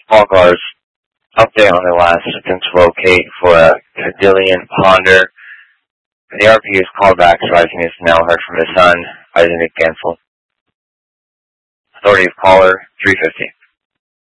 Small cars. Update on the last attempt to locate for a Cadillion Ponder. The RP is called back, advising he has now heard from his son, advising to cancel. Authority of caller, 350.